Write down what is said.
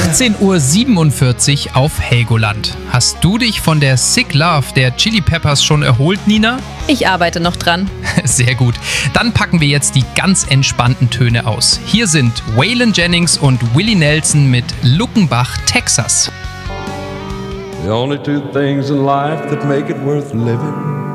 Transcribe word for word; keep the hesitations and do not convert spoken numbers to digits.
achtzehn Uhr siebenundvierzig auf Helgoland. Hast du dich von der Sick Love der Chili Peppers schon erholt, Nina? Ich arbeite noch dran. Sehr gut. Dann packen wir jetzt die ganz entspannten Töne aus. Hier sind Waylon Jennings und Willie Nelson mit Luckenbach, Texas. The only two things in life that make it worth living